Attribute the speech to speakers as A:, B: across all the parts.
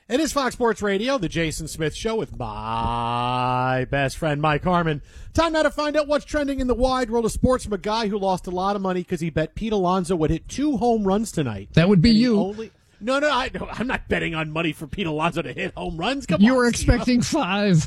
A: It is Fox Sports Radio, the Jason Smith Show with my best friend, Mike Harmon. Time now to find out what's trending in the wide world of sports from a guy who lost a lot of money because he bet Pete Alonso would hit 2 home runs tonight.
B: That would be you.
A: No, I'm not betting on money for Pete Alonso to hit home runs. Come on,
B: you were expecting 5.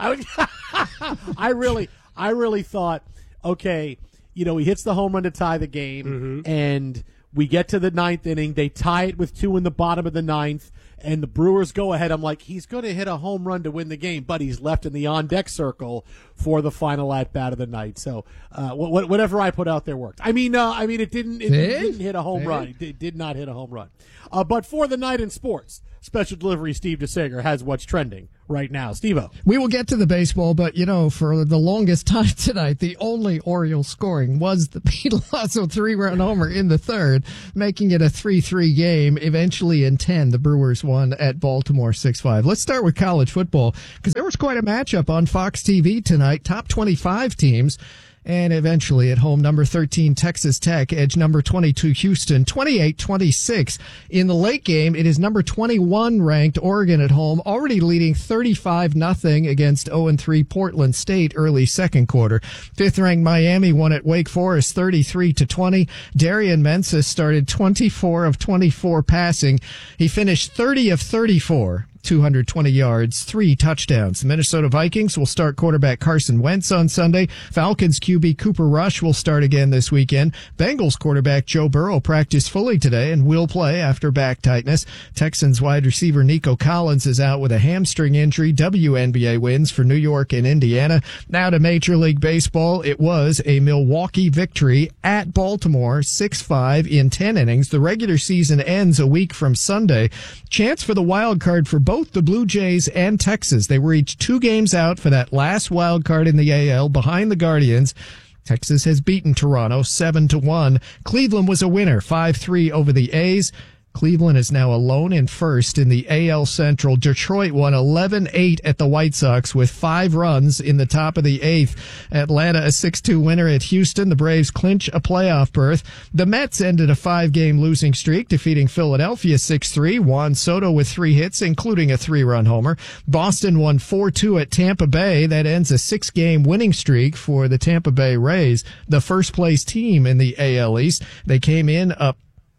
A: I really thought, okay, he hits the home run to tie the game, and we get to the 9th inning. They tie it with 2 in the bottom of the 9th. And the Brewers go ahead. I'm like, he's going to hit a home run to win the game, but he's left in the on-deck circle for the final at-bat of the night. So whatever I put out there worked. I mean, it didn't hit a home run. It did not hit a home run. But for the night in sports, special delivery Steve DeSager has what's trending right now. Steve-O.
B: We will get to the baseball, but, for the longest time tonight, the only Orioles scoring was the Pete Alonso 3-run homer in the 3rd, making it a 3-3 game. Eventually in 10, the Brewers won at Baltimore 6-5. Let's start with college football, because there was quite a matchup on Fox TV tonight. Top 25 teams. And eventually at home, number 13, Texas Tech, edge number 22, Houston, 28-26. In the late game, it is number 21 ranked Oregon at home, already leading 35-0 against 0-3 Portland State early second quarter. 5th ranked Miami won at Wake Forest 33-20. Darian Mensah started 24 of 24 passing. He finished 30 of 34. 220 yards, 3 touchdowns. The Minnesota Vikings will start quarterback Carson Wentz on Sunday. Falcons QB Cooper Rush will start again this weekend. Bengals quarterback Joe Burrow practiced fully today and will play after back tightness. Texans wide receiver Nico Collins is out with a hamstring injury. WNBA wins for New York and Indiana. Now to Major League Baseball. It was a Milwaukee victory at Baltimore, 6-5 in 10 innings. The regular season ends a week from Sunday. Chance for the wild card for both the Blue Jays and Texas. They were each 2 games out for that last wild card in the AL behind the Guardians. Texas has beaten Toronto 7-1. Cleveland was a winner, 5-3 over the A's. Cleveland is now alone in first in the AL Central. Detroit won 11-8 at the White Sox with 5 runs in the top of the 8th. Atlanta a 6-2 winner at Houston. The Braves clinch a playoff berth. The Mets ended a 5-game losing streak, defeating Philadelphia 6-3. Juan Soto with 3 hits, including a 3-run homer. Boston won 4-2 at Tampa Bay. That ends a 6-game winning streak for the Tampa Bay Rays, the first place team in the AL East. They came in up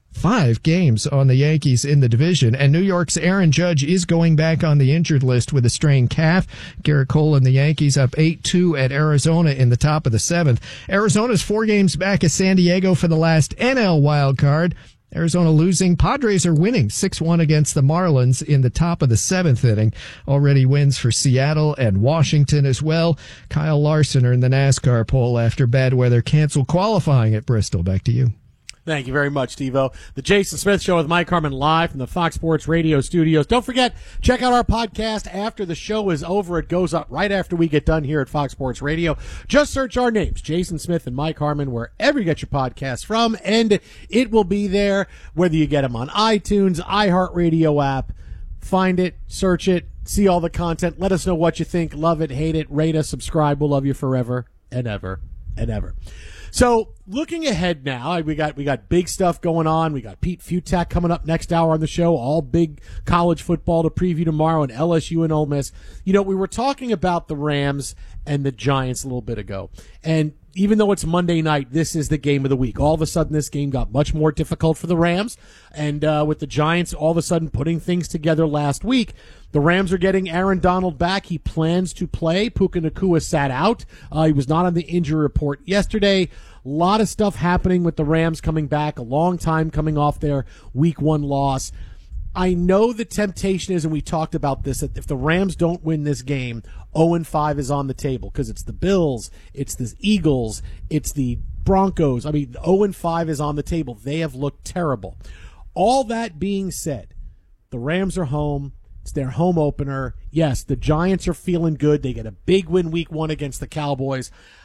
B: 5 games on the Yankees in the division, and New York's Aaron Judge is going back on the injured list with a strained calf. Garrett Cole and the Yankees up 8-2 at Arizona in the top of the 7th. Arizona's 4 games back of San Diego for the last NL wild card. Arizona losing. Padres are winning 6-1 against the Marlins in the top of the 7th inning. Already wins for Seattle and Washington as well. Kyle Larson earned the NASCAR pole after bad weather canceled qualifying at Bristol. Back to you.
A: Thank you very much, Steve-O. The Jason Smith Show with Mike Harmon live from the Fox Sports Radio studios. Don't forget, check out our podcast after the show is over. It goes up right after we get done here at Fox Sports Radio. Just search our names, Jason Smith and Mike Harmon, wherever you get your podcasts from, and it will be there, whether you get them on iTunes, iHeartRadio app. Find it, search it, see all the content. Let us know what you think. Love it, hate it, rate us, subscribe. We'll love you forever and ever and ever. So, looking ahead now, we got big stuff going on. We got Pete Futak coming up next hour on the show. All big college football to preview tomorrow, and LSU and Ole Miss. We were talking about the Rams and the Giants a little bit ago, and even though it's Monday night, this is the game of the week. All of a sudden, this game got much more difficult for the Rams, and with the Giants all of a sudden putting things together last week. The Rams are getting Aaron Donald back. He plans to play. Puka Nacua sat out. He was not on the injury report yesterday. A lot of stuff happening with the Rams coming back. A long time coming off their Week 1 loss. I know the temptation is, and we talked about this, that if the Rams don't win this game, 0-5 is on the table because it's the Bills, it's the Eagles, it's the Broncos. 0-5 is on the table. They have looked terrible. All that being said, the Rams are home. It's their home opener. Yes, the Giants are feeling good. They get a big win Week 1 against the Cowboys.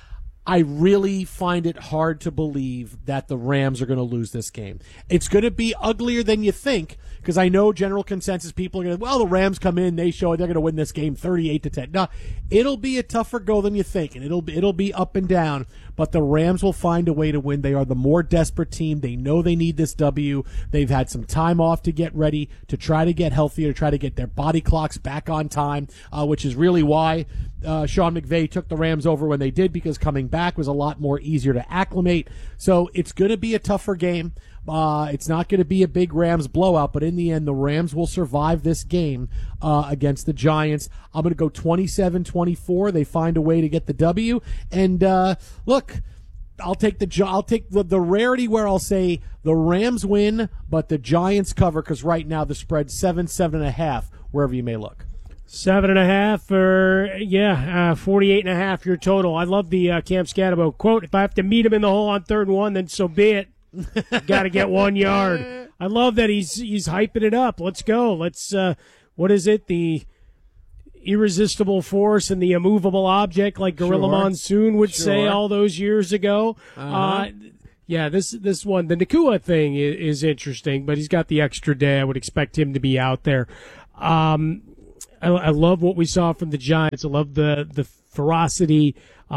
A: I really find it hard to believe that the Rams are going to lose this game. It's going to be uglier than you think, because I know general consensus people are going to, well, the Rams come in, they show they're going to win this game 38-10. No, it'll be a tougher go than you think, and it'll be up and down, but the Rams will find a way to win. They are the more desperate team. They know they need this W. They've had some time off to get ready, to try to get healthier, to try to get their body clocks back on time, which is really why Sean McVay took the Rams over when they did, because coming back was a lot more easier to acclimate. So it's going to be a tougher game. It's not going to be a big Rams blowout, but in the end, the Rams will survive this game against the Giants. I'm going to go 27-24. They find a way to get the W. And look, I'll take the rarity where I'll say the Rams win, but the Giants cover, because right now the spread's 7.5, wherever you may look.
C: 7.5 or 48.5 your total. I love the Cam Scatterbo quote. If I have to meet him in the hole on 3rd and 1, then so be it. Got to get 1 yard. I love that he's hyping it up. Let's go. Let's what is it? The irresistible force and the immovable object, like Gorilla Monsoon would say all those years ago. This one, the Nacua thing is interesting, but he's got the extra day. I would expect him to be out there. I love what we saw from the Giants. I love the ferocity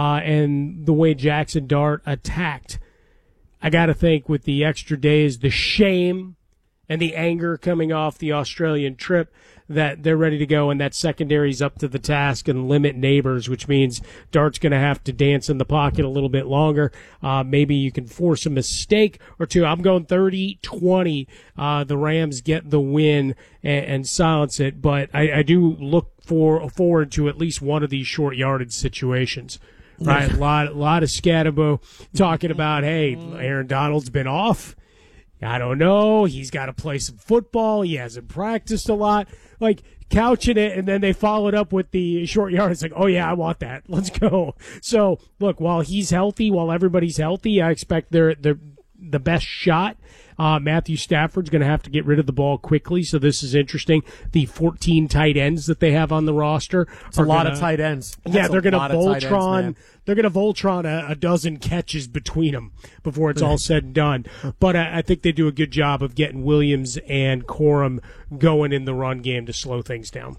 C: and the way Jackson Dart attacked. I got to think with the extra days, the shame and the anger coming off the Australian trip, that they're ready to go, and that secondary's up to the task and limit Neighbors, which means Dart's going to have to dance in the pocket a little bit longer. Maybe you can force a mistake or two. I'm going 30-20. The Rams get the win and silence it, but I do look forward to at least one of these short yardage situations. Right, a lot of Scatterbo talking about, hey, Aaron Donald's been off. I don't know. He's got to play some football. He hasn't practiced a lot. Like, couching it, and then they followed up with the short yard. It's like, oh, yeah, I want that. Let's go. So, look, while he's healthy, while everybody's healthy, I expect they're the best shot. Matthew Stafford's going to have to get rid of the ball quickly, so this is interesting. The 14 tight ends that they have on the roster.
A: It's a lot of tight ends.
C: Yeah, they're going to Voltron. They're going to Voltron a dozen catches between them before it's all said and done. But I think they do a good job of getting Williams and Corum going in the run game to slow things down.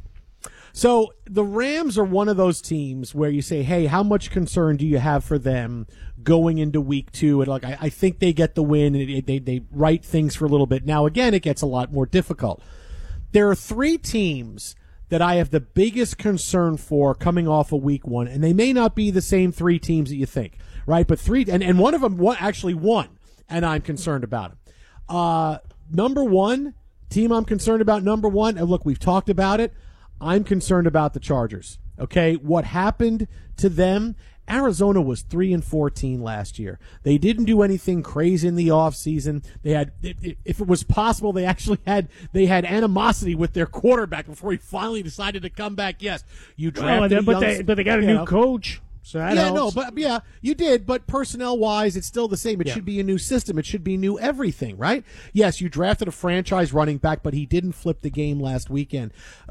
A: So the Rams are one of those teams where you say, hey, how much concern do you have for them going into week 2? And like, I think they get the win, and they right things for a little bit. Now, again, it gets a lot more difficult. There are 3 teams that I have the biggest concern for coming off of week 1, and they may not be the same 3 teams that you think, right? But 3, and one of them actually won, and I'm concerned about it. Number 1 team I'm concerned about, number 1, and look, we've talked about it, I'm concerned about the Chargers. Okay, what happened to them? Arizona was 3-14 last year. They didn't do anything crazy in the offseason. They had, if it was possible, they had animosity with their quarterback before he finally decided to come back. Yes, you drafted,
C: but they got a new coach. So that helps.
A: You did, but personnel-wise, it's still the same. It should be a new system. It should be new everything, right? Yes, you drafted a franchise running back, but he didn't flip the game last weekend.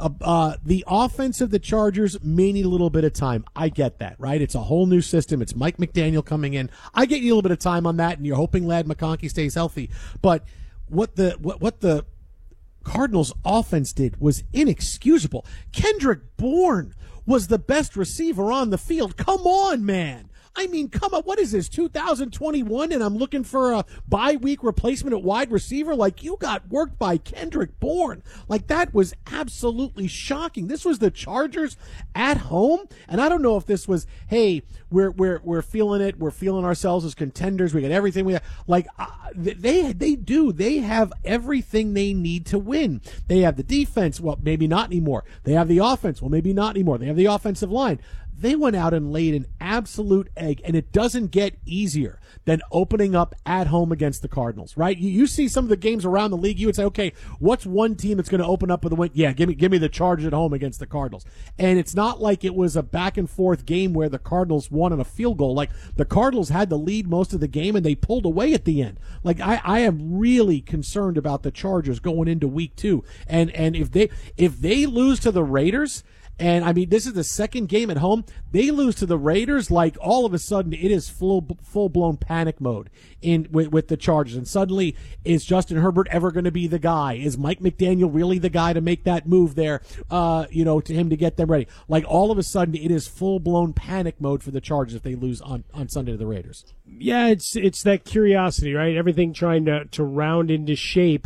A: The offense of the Chargers may need a little bit of time. I get that, right? It's a whole new system. It's Mike McDaniel coming in. I get you a little bit of time on that, and you're hoping Ladd McConkey stays healthy. But what the Cardinals' offense did was inexcusable. Kendrick Bourne was the best receiver on the field. Come on, man. I mean, come on. What is this, 2021, and I'm looking for a bye-week replacement at wide receiver? Like, you got worked by Kendrick Bourne. Like, that was absolutely shocking. This was the Chargers at home, and I don't know if this was, hey, we're feeling it. We're feeling ourselves as contenders. We got everything we have. Like, they do. They have everything they need to win. They have the defense. Well, maybe not anymore. They have the offense. Well, maybe not anymore. They have the offensive line. They went out and laid an absolute egg, and it doesn't get easier than opening up at home against the Cardinals, right? You see some of the games around the league, you would say, okay, what's one team that's going to open up with a win? Yeah, give me the Chargers at home against the Cardinals. And it's not like it was a back-and-forth game where the Cardinals won on a field goal. Like, the Cardinals had the lead most of the game, and they pulled away at the end. Like, I am really concerned about the Chargers going into week 2. And if they lose to the Raiders, And I mean, this is the second game at home. They lose to the Raiders, like all of a sudden it is full blown panic mode with the Chargers. And suddenly, is Justin Herbert ever going to be the guy? Is Mike McDaniel really the guy to make that move there? To him to get them ready. Like all of a sudden, it is full blown panic mode for the Chargers if they lose on Sunday to the Raiders.
C: Yeah, it's that curiosity, right? Everything trying to round into shape.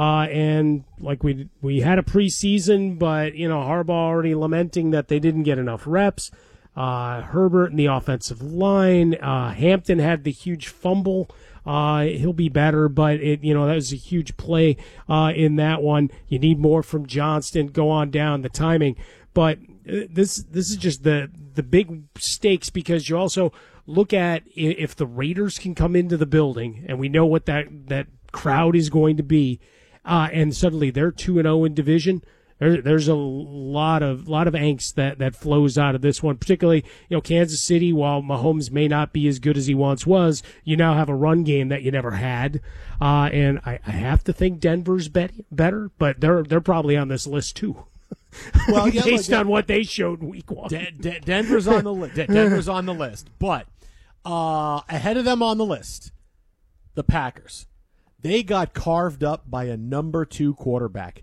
C: And like we had a preseason, but Harbaugh already lamenting that they didn't get enough reps. Herbert and the offensive line. Hampton had the huge fumble. He'll be better, but that was a huge play in that one. You need more from Johnston. Go on down the timing, but this is just the big stakes, because you also look at if the Raiders can come into the building, and we know what that crowd is going to be. And suddenly they're 2-0 in division. There's a lot of angst that flows out of this one, particularly, Kansas City, while Mahomes may not be as good as he once was, you now have a run game that you never had. And I have to think Denver's better, but they're probably on this list too. Well, yeah, based on what they showed in week one.
A: Denver's on the list. Denver's on the list. But ahead of them on the list, the Packers. They got carved up by a number 2 quarterback.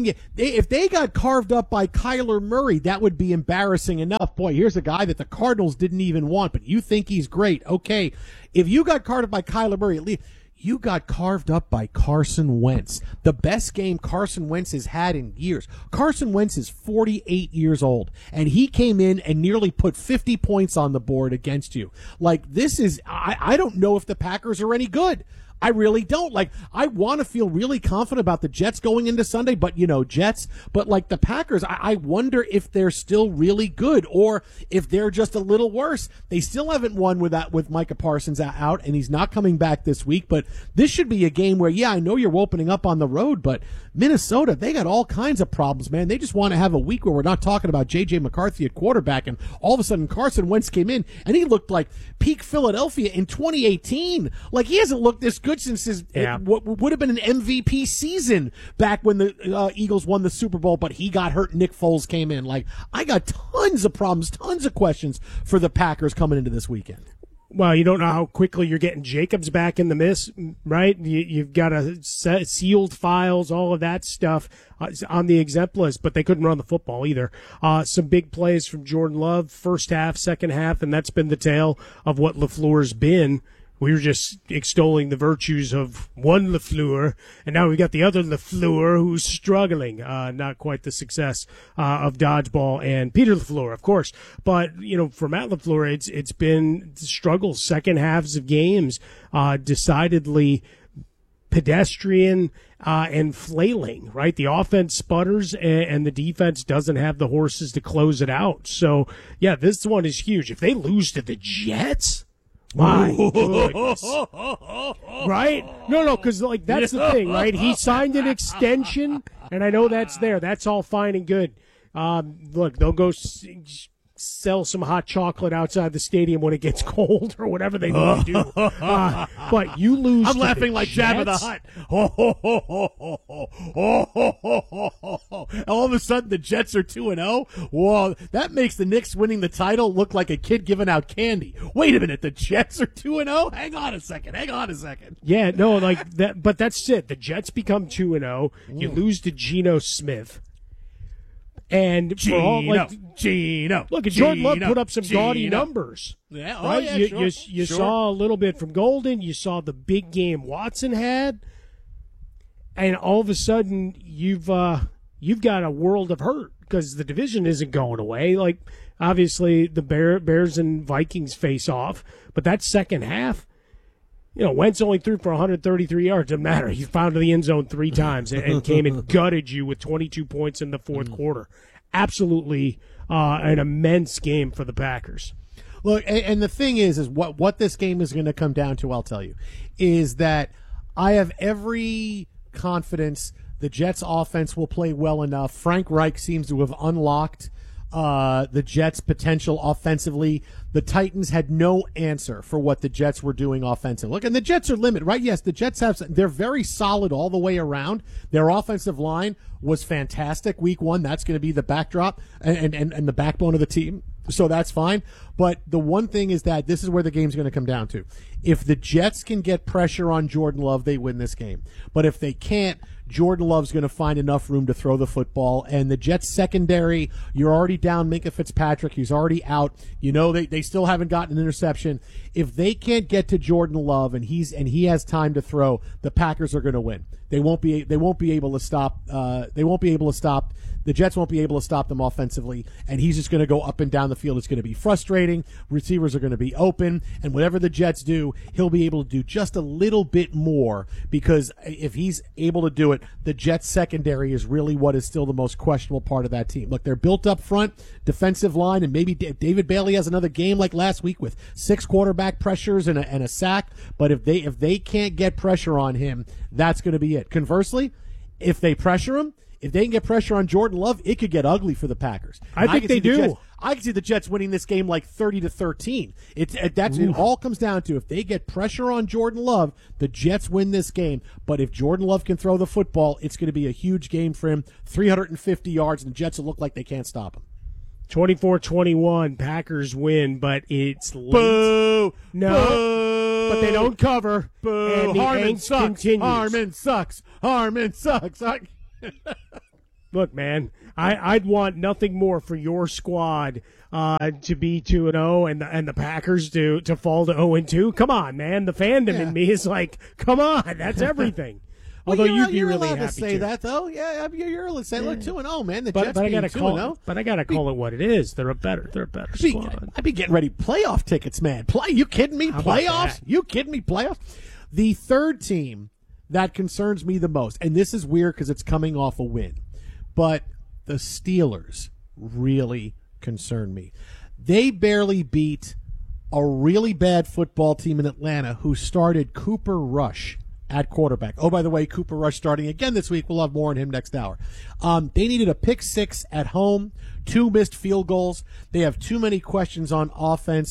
A: If they got carved up by Kyler Murray, that would be embarrassing enough. Boy, here's a guy that the Cardinals didn't even want, but you think he's great. Okay, if you got carved up by Kyler Murray, at least you got carved up by Carson Wentz. The best game Carson Wentz has had in years. Carson Wentz is 48 years old, and he came in and nearly put 50 points on the board against you. Like, this is, I don't know if the Packers are any good. I really don't. Like, I want to feel really confident about the Jets going into Sunday, but, Jets. But, like, the Packers, I wonder if they're still really good or if they're just a little worse. They still haven't won with Micah Parsons out, and he's not coming back this week. But this should be a game where, yeah, I know you're opening up on the road, but Minnesota, they got all kinds of problems, man. They just want to have a week where we're not talking about J.J. McCarthy at quarterback, and all of a sudden Carson Wentz came in, and he looked like peak Philadelphia in 2018. Like, he hasn't looked this good since what would have been an MVP season back when the Eagles won the Super Bowl, but he got hurt. Nick Foles came in. Like, I got tons of problems, tons of questions for the Packers coming into this weekend.
C: Well, you don't know how quickly you're getting Jacobs back in the mix, right? You've got sealed files, all of that stuff on the exempt list, but they couldn't run the football either. Some big plays from Jordan Love, first half, second half, and that's been the tale of what LaFleur's been. We were just extolling the virtues of one LaFleur, and now we've got the other LaFleur who's struggling. Not quite the success of Dodgeball and Peter LaFleur, of course. But, for Matt LaFleur, it's been struggles, second halves of games, decidedly pedestrian and flailing, right? The offense sputters and the defense doesn't have the horses to close it out. So, yeah, this one is huge. If they lose to the Jets... My goodness. Right? No, because that's the thing, right? He signed an extension, and I know that's there. That's all fine and good. Look, they'll go sell some hot chocolate outside the stadium when it gets cold or whatever they want to do. But you lose.
A: I'm laughing like Jabba the Hutt. All of a sudden, the Jets are 2-0. Whoa, that makes the Knicks winning the title look like a kid giving out candy. Wait a minute, the Jets are 2-0. Hang on a second.
C: Yeah, no, like that. But that's it. The Jets become 2-0. You lose to Geno Smith. And
A: Geno.
C: Look, Jordan Love put up some gaudy numbers.
A: Yeah,
C: right?
A: Yeah,
C: you saw a little bit from Golden. You saw the big game Watson had, and all of a sudden you've got a world of hurt because the division isn't going away. Like, obviously the Bears and Vikings face off, but that second half. Wentz only threw for 133 yards. Doesn't matter. He found the end zone 3 times and came and gutted you with 22 points in the fourth quarter. Absolutely an immense game for the Packers.
A: Look, and the thing is what this game is going to come down to, I'll tell you, is that I have every confidence the Jets offense will play well enough. Frank Reich seems to have unlocked the Jets' potential offensively. The Titans had no answer for what the Jets were doing offensively. Look, and the Jets are limited, right? Yes, the Jets they're very solid all the way around. Their offensive line was fantastic week one. That's going to be the backdrop and the backbone of the team. So that's fine. But the one thing is that this is where the game's going to come down to. If the Jets can get pressure on Jordan Love, they win this game. But if they can't, Jordan Love's going to find enough room to throw the football. And the Jets secondary, you're already down Minkah Fitzpatrick. He's already out. You know, they still haven't gotten an interception. If they can't get to Jordan Love and he has time to throw, the Packers are going to win. They won't be able to stop. The Jets won't be able to stop them offensively, and he's just going to go up and down the field. It's going to be frustrating. Receivers are going to be open, and whatever the Jets do, he'll be able to do just a little bit more, because if he's able to do it, the Jets secondary is really what is still the most questionable part of that team. Look, they're built up front, defensive line, and maybe David Bailey has another game like last week with 6 quarterback pressures and a sack, but if they can't get pressure on him, that's going to be it. Conversely, if they pressure him, if they can get pressure on Jordan Love, it could get ugly for the Packers.
C: I think they do.
A: I can see the Jets winning this game like 30-13. It all comes down to if they get pressure on Jordan Love, the Jets win this game. But if Jordan Love can throw the football, it's going to be a huge game for him. 350 yards, and the Jets will look like they can't stop him.
C: 24-21, Packers win, but it's late.
A: Boo!
C: No,
A: Boo!
C: but they don't cover.
A: Boo!
C: And the
A: Harmon
C: angst
A: sucks.
C: continues.
A: Harmon sucks. Harmon sucks.
C: Look, man, I'd want nothing more for your squad to be 2-0 and the Packers to fall to 0-2. Come on, man. The fandom in me is like, come on, that's everything.
A: Well,
C: Although you'd be
A: you're
C: really
A: allowed
C: happy
A: to say that, though. Yeah, you're allowed to say, look, 2-0, man. The Jets being 2-0.
C: But I gotta call it what it is. They're a better squad.
A: I'd be getting ready. Playoff tickets, man. You kidding me? Playoffs? You kidding me? Playoffs? The third team that concerns me the most, and this is weird because it's coming off a win, but the Steelers really concern me. They barely beat a really bad football team in Atlanta who started Cooper Rush at quarterback. Oh, by the way, Cooper Rush starting again this week. We'll have more on him next hour. They needed a pick 6 at home, 2 missed field goals. They have too many questions on offense.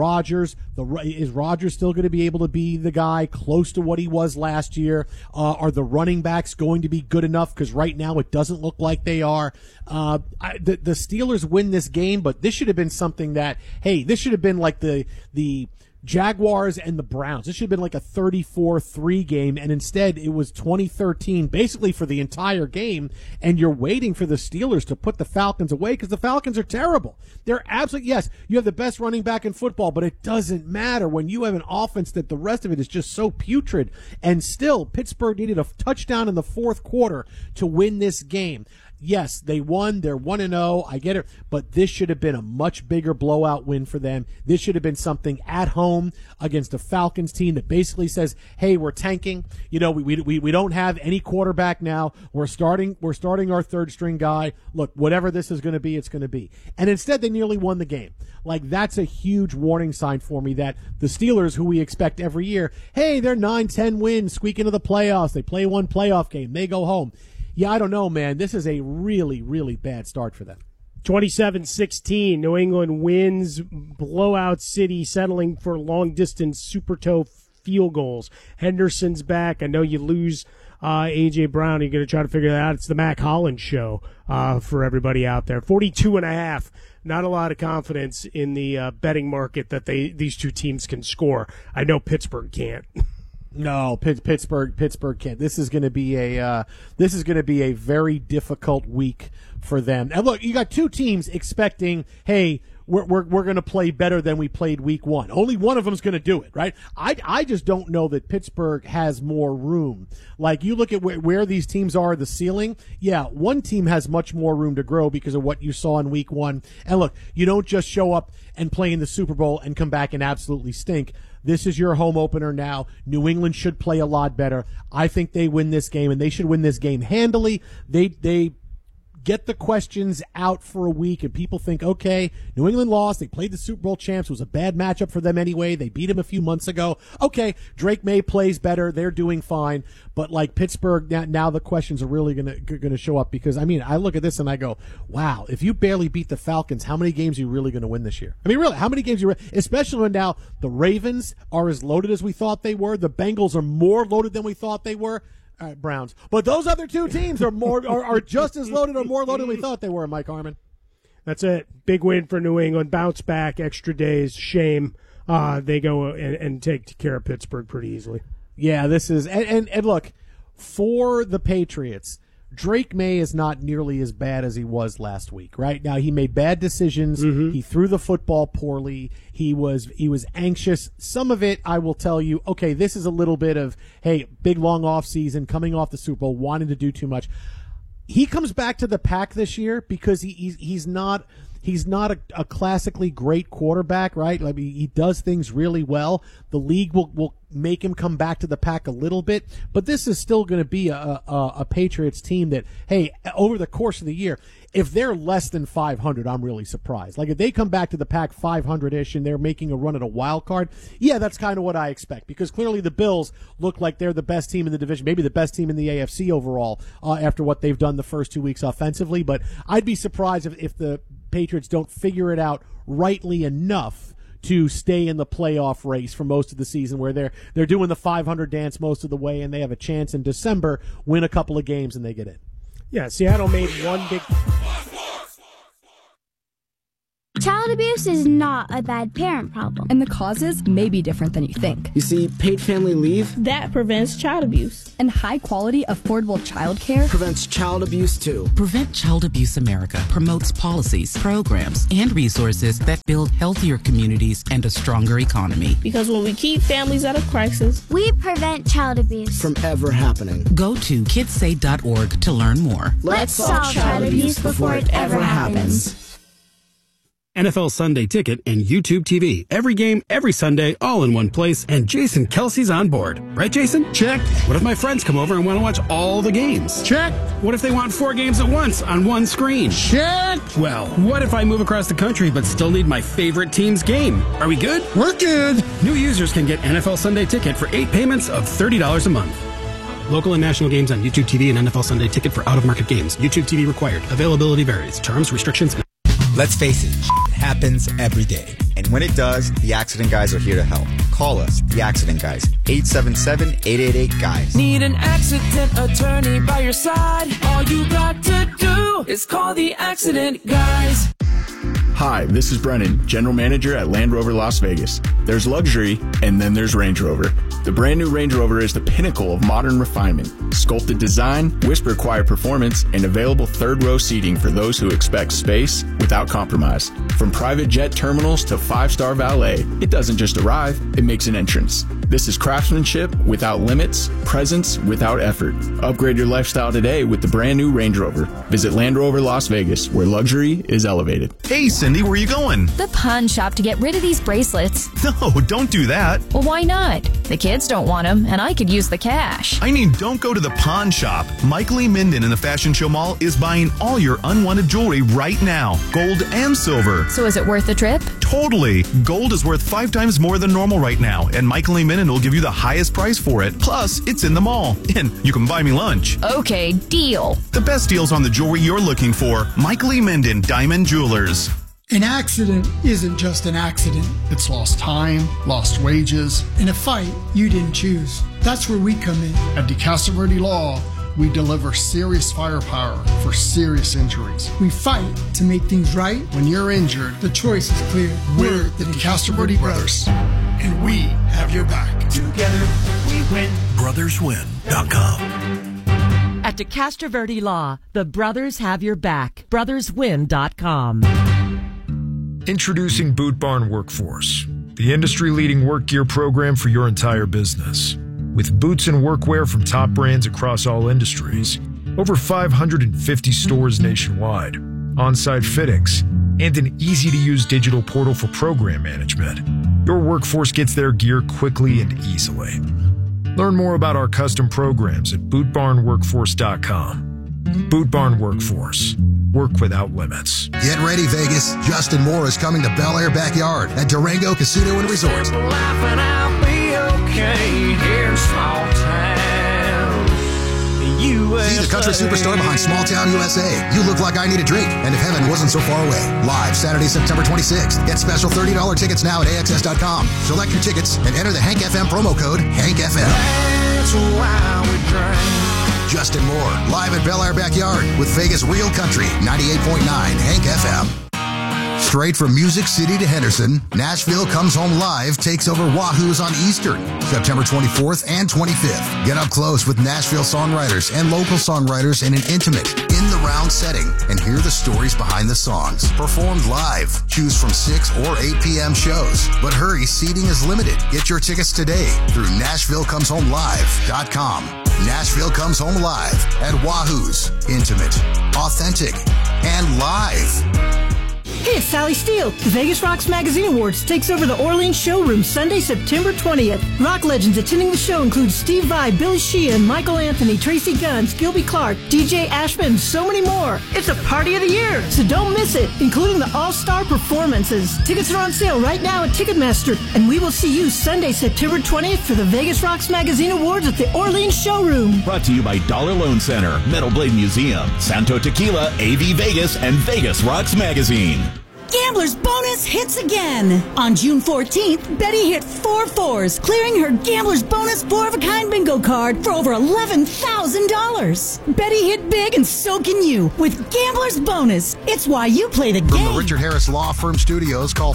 A: Is Rodgers still going to be able to be the guy close to what he was last year? Are the running backs going to be good enough? Because right now it doesn't look like they are. The Steelers win this game, but this should have been something that, hey, this should have been like the Jaguars and the Browns. This should have been like a 34-3 game, and instead it was 20-13 basically for the entire game, and you're waiting for the Steelers to put the Falcons away because the Falcons are terrible. They're absolutely, yes, you have the best running back in football, but it doesn't matter when you have an offense that the rest of it is just so putrid, and still Pittsburgh needed a touchdown in the fourth quarter to win this game. Yes, they won. They're 1-0. I get it. But this should have been a much bigger blowout win for them. This should have been something at home against a Falcons team that basically says, hey, we're tanking. You know, we don't have any quarterback now. We're starting our third string guy. Look, whatever this is going to be, it's going to be. And instead, they nearly won the game. Like, that's a huge warning sign for me that the Steelers, who we expect every year, hey, they're 9-10 wins, squeak into the playoffs. They play one playoff game. They go home. Yeah, I don't know, man. This is a really, really bad start for them.
C: 27-16, New England wins. Blowout City settling for long-distance super toe field goals. Henderson's back. I know you lose A.J. Brown. You're going to try to figure that out. It's the Mac Hollins show for everybody out there. 42.5. Not a lot of confidence in the betting market that these two teams can score. I know Pittsburgh can't.
A: No, Pittsburgh can't. This is going to be a very difficult week for them. And look, you got two teams expecting, hey, we're going to play better than we played week one. Only one of them's going to do it, right? I just don't know that Pittsburgh has more room. Like, you look at where these teams are, the ceiling. Yeah, one team has much more room to grow because of what you saw in week one. And look, you don't just show up and play in the Super Bowl and come back and absolutely stink. This is your home opener now. New England should play a lot better. I think they win this game, and they should win this game handily. They get the questions out for a week and people think, okay, New England lost. They played the Super Bowl champs. It was a bad matchup for them anyway. They beat him a few months ago. Okay, Drake May plays better. They're doing fine. But like Pittsburgh, now the questions are really going to show up because, I mean, I look at this and I go, wow, if you barely beat the Falcons, how many games are you really going to win this year? I mean, really, how many games especially when now the Ravens are as loaded as we thought they were. The Bengals are more loaded than we thought they were. All right, Browns. But those other two teams are just as loaded or more loaded than we thought they were, Mike Harmon.
C: That's it. Big win for New England. Bounce back, extra days, shame. They go and take care of Pittsburgh pretty easily. Yeah,
A: this is – and look, for the Patriots, Drake May is not nearly as bad as he was last week, right? Now, he made bad decisions. Mm-hmm. He threw the football poorly. He was anxious. Some of it, I will tell you, okay, this is a little bit of, hey, big, long off season, coming off the Super Bowl, wanting to do too much. He comes back to the pack this year because he's not a classically great quarterback, right? I mean, he does things really well. The league will make him come back to the pack a little bit, but this is still going to be a Patriots team that, hey, over the course of the year, if they're less than 500, I'm really surprised. Like if they come back to the pack 500-ish and they're making a run at a wild card, yeah, that's kind of what I expect because clearly the Bills look like they're the best team in the division, maybe the best team in the AFC overall after what they've done the first 2 weeks offensively, but I'd be surprised if the Patriots don't figure it out rightly enough to stay in the playoff race for most of the season where they're doing the 500 dance most of the way and they have a chance in December, win a couple of games and they get in.
C: Yeah, Seattle made one big...
D: Child abuse is not a bad parent problem.
E: And the causes may be different than you think.
F: You see, paid family leave...
G: that prevents child abuse.
E: And high-quality, affordable childcare...
F: prevents child abuse, too.
H: Prevent Child Abuse America promotes policies, programs, and resources that build healthier communities and a stronger economy.
G: Because when we keep families out of crisis...
D: we prevent child abuse.
F: From ever happening.
H: Go to kidsay.org to learn more.
D: Let's solve child abuse before it ever happens.
I: NFL Sunday Ticket and YouTube TV. Every game, every Sunday, all in one place, and Jason Kelsey's on board. Right, Jason?
A: Check.
I: What if my friends come over and want to watch all the games?
A: Check.
I: What if they want 4 games at once on one screen?
A: Check.
I: Well, what if I move across the country but still need my favorite team's game? Are we good?
A: We're good.
I: New users can get NFL Sunday Ticket for 8 payments of $30 a month. Local and national games on YouTube TV and NFL Sunday Ticket for out-of-market games. YouTube TV required. Availability varies. Terms, restrictions...
J: Let's face it, happens every day. And when it does, the Accident Guys are here to help. Call us, the Accident Guys, 877-888-GUYS.
K: Need an accident attorney by your side? All you got to do is call the Accident Guys.
L: Hi, this is Brennan, General Manager at Land Rover Las Vegas. There's luxury, and then there's Range Rover. The brand new Range Rover is the pinnacle of modern refinement. Sculpted design, whisper-quiet performance, and available third-row seating for those who expect space without compromise. From private jet terminals to 5-star valet, it doesn't just arrive, it makes an entrance. This is craftsmanship without limits, presence without effort. Upgrade your lifestyle today with the brand new Range Rover. Visit Land Rover Las Vegas, where luxury is elevated.
M: Hey, Cindy, where are you going?
N: The pawn shop to get rid of these bracelets.
M: No, don't do that.
N: Well, why not? The kids don't want them, and I could use the cash.
M: I mean, don't go to the pawn shop. Mike Lee Minden in the Fashion Show Mall is buying all your unwanted jewelry right now. Gold and silver.
N: So is it worth the trip?
M: Totally. Gold is worth 5 times more than normal right now, and Mike Lee Minden will give you the highest price for it. Plus, it's in the mall, and you can buy me lunch.
N: Okay, deal.
M: The best deals on the jewelry you're looking for. Mike Lee Minden, Diamond Jewelers.
O: An accident isn't just an accident. It's lost time, lost wages, and a fight you didn't choose. That's where we come in. At DeCastroverde Law, we deliver serious firepower for serious injuries. We fight to make things right. When you're injured, the choice is clear. We're the DeCastroverde Brothers, and we have your back.
K: Together, we win.
M: BrothersWin.com.
P: At DeCastroverde Law, the brothers have your back. BrothersWin.com.
Q: Introducing Boot Barn Workforce, the industry-leading work gear program for your entire business. With boots and workwear from top brands across all industries, over 550 stores nationwide, on-site fittings, and an easy-to-use digital portal for program management, your workforce gets their gear quickly and easily. Learn more about our custom programs at bootbarnworkforce.com. Boot Barn Workforce, work without limits.
R: Get ready, Vegas. Justin Moore is coming to Bel Air Backyard at Durango Casino and Resort.
K: Laughing, I'll be okay here in small town USA.
R: See the country superstar behind Small Town USA. You Look Like I Need a Drink, and If Heaven Wasn't So Far Away. Live Saturday, September 26th. Get special $30 tickets now at AXS.com. Select your tickets and enter the Hank FM promo code HankFM.
K: That's why we drink.
R: Justin Moore, live at Bel Air Backyard with Vegas Real Country, 98.9 Hank FM. Straight from Music City to Henderson, Nashville Comes Home Live takes over Wahoo's on Eastern, September 24th and 25th. Get up close with Nashville songwriters and local songwriters in an intimate, in-the-round setting and hear the stories behind the songs. Performed live. Choose from 6 or 8 p.m. shows. But hurry, seating is limited. Get your tickets today through NashvilleComesHomeLive.com. Nashville Comes Home Live at Wahoo's. Intimate, authentic, and live.
S: Hey, it's Sally Steele. The Vegas Rocks Magazine Awards takes over the Orleans showroom Sunday, September 20th. Rock legends attending the show include Steve Vai, Billy Sheehan, Michael Anthony, Tracy Guns, Gilby Clarke, DJ Ashman, and so many more. It's a party of the year, so don't miss it, including the all-star performances. Tickets are on sale right now at Ticketmaster, and we will see you Sunday, September 20th for the Vegas Rocks Magazine Awards at the Orleans showroom.
T: Brought to you by Dollar Loan Center, Metal Blade Museum, Santo Tequila, AV Vegas, and Vegas Rocks Magazine.
U: Gambler's Bonus hits again. On June 14th, Betty hit 4 fours, clearing her Gambler's Bonus 4-of-a-kind bingo card for over $11,000. Betty hit big and so can you with Gambler's Bonus. It's why you play the game.
R: From the Richard Harris Law Firm Studios, call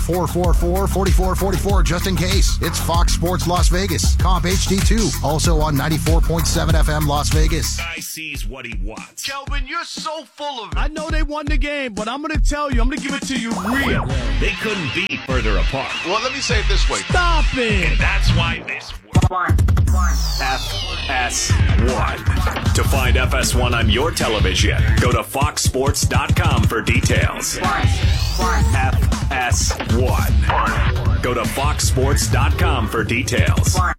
R: 444-4444 just in case. It's Fox Sports Las Vegas, Comp HD2, also on 94.7 FM Las Vegas.
V: Guy sees what he wants.
W: Kelvin, you're so full of it. I know they won the game, but I'm going to tell you, I'm going to give it to you real.
V: They couldn't be further apart.
W: Well, let me say it this way. Stop it!
V: And that's why this FS1. To find FS1 on your television, go to foxsports.com for details. FS1. Go to foxsports.com for details.